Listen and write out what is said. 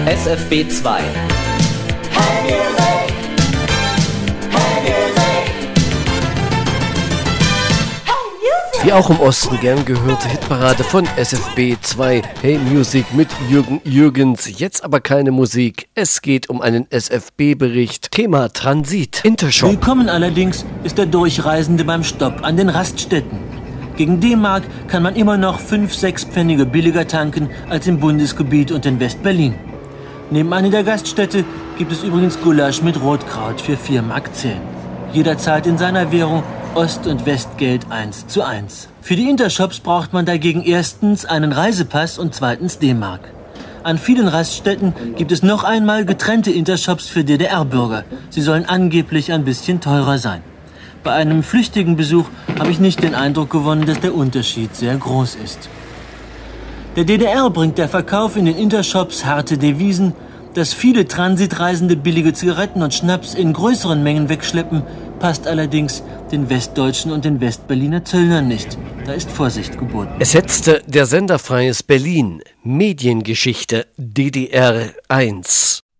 SFB 2. Die auch im Osten gern gehörte Hitparade von SFB 2. Hey Music mit Jürgen Jürgens. Jetzt aber keine Musik. Es geht um einen SFB-Bericht. Thema Transit. Intershop. Willkommen allerdings ist der Durchreisende beim Stopp an den Raststätten. Gegen D-Mark kann man immer noch 5-6 Pfennige billiger tanken als im Bundesgebiet und in West-Berlin. Neben einer der Gaststätte gibt es übrigens Gulasch mit Rotkraut für 4,10 Mark. Jederzeit in seiner Währung Ost- und Westgeld 1:1. Für die Intershops braucht man dagegen erstens einen Reisepass und zweitens D-Mark. An vielen Raststätten gibt es noch einmal getrennte Intershops für DDR-Bürger. Sie sollen angeblich ein bisschen teurer sein. Bei einem flüchtigen Besuch habe ich nicht den Eindruck gewonnen, dass der Unterschied sehr groß ist. Der DDR bringt der Verkauf in den Intershops harte Devisen. Dass viele Transitreisende billige Zigaretten und Schnaps in größeren Mengen wegschleppen, passt allerdings den Westdeutschen und den Westberliner Zöllnern nicht. Da ist Vorsicht geboten. Es setzte der Sender Freies Berlin. Mediengeschichte DDR 1.